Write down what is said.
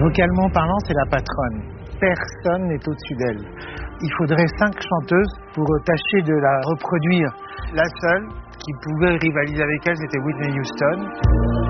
Vocalement parlant, c'est la patronne. Personne n'est au-dessus d'elle. Il faudrait 5 chanteuses pour tâcher de la reproduire. La seule qui pouvait rivaliser avec elle, c'était Whitney Houston.